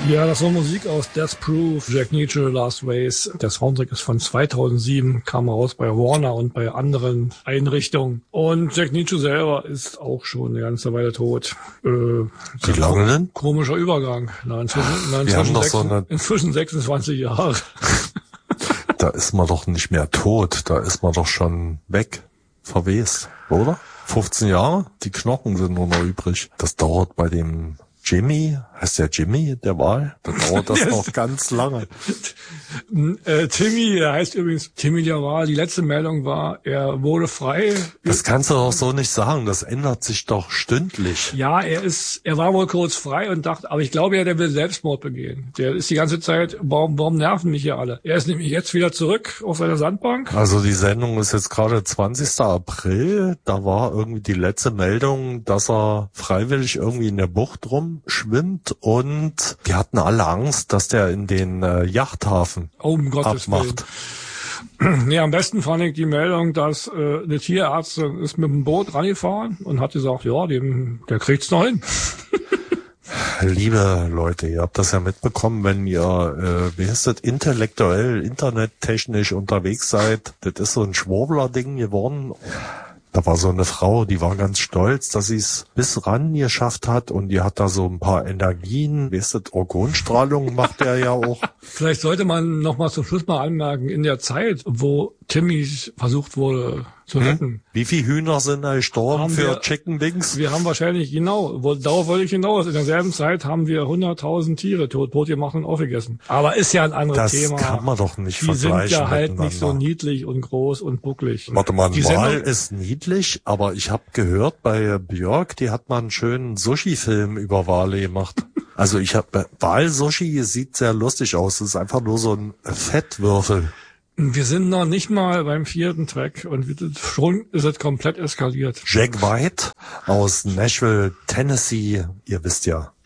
Ja, das war Musik aus Death Proof, Jack Nitzsche, Last Race. Der Soundtrack ist von 2007, kam raus bei Warner und bei anderen Einrichtungen. Und Jack Nitzsche selber ist auch schon eine ganze Weile tot. Wie lange denn? Komischer Übergang. Inzwischen 26 Jahre. Da ist man doch nicht mehr tot, da ist man doch schon weg, verwest, oder? 15 Jahre, die Knochen sind nur noch übrig. Das dauert bei dem Jimmy, heißt der Jimmy, der Wal? Dann dauert das noch ganz lange. Timmy, der heißt übrigens Timmy der Wal. Die letzte Meldung war, er wurde frei. Das kannst du doch so nicht sagen, das ändert sich doch stündlich. Ja, er war wohl kurz frei und dachte, aber ich glaube ja, der will Selbstmord begehen. Der ist die ganze Zeit, warum nerven mich hier alle? Er ist nämlich jetzt wieder zurück auf seiner Sandbank. Also die Sendung ist jetzt gerade 20. April, da war irgendwie die letzte Meldung, dass er freiwillig irgendwie in der Bucht rumschwimmt und die hatten alle Angst, dass der in den Yachthafen um Gottes abmacht. Willen. Nee, am besten fand ich die Meldung, dass eine Tierärztin ist mit dem Boot rangefahren und hat gesagt, ja, der kriegt's noch hin. Liebe Leute, ihr habt das ja mitbekommen, wenn ihr, wie heißt das, intellektuell, internettechnisch unterwegs seid. Das ist so ein Schwurbler-Ding geworden. Da war so eine Frau, die war ganz stolz, dass sie es bis ran geschafft hat und die hat da so ein paar Energien. Weißt du, Orgonstrahlung macht er ja auch. Vielleicht sollte man noch mal zum Schluss mal anmerken, in der Zeit, wo Timmy versucht wurde zu retten. Wie viele Hühner sind da gestorben für Chicken Wings? Wir haben wahrscheinlich, darauf wollte ich hinaus, in derselben Zeit haben wir 100.000 Tiere tot gemacht und aufgegessen. Aber ist ja ein anderes Thema. Das kann man doch nicht vergleichen. Die sind ja halt nicht so niedlich und groß und bucklig. Warte mal, ein Wal ist niedlich, aber ich habe gehört, bei Björk, die hat mal einen schönen Sushi-Film über Wale gemacht. Also Wal-Sushi sieht sehr lustig aus. Das ist einfach nur so ein Fettwürfel. Wir sind noch nicht mal beim 4. Track und schon ist es komplett eskaliert. Jack White aus Nashville, Tennessee, ihr wisst ja.